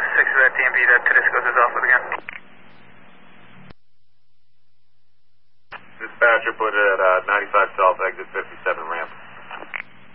6 of that DMV, that Tedesco is off with again. Dispatcher, put it at 95 South, exit 57 ramp.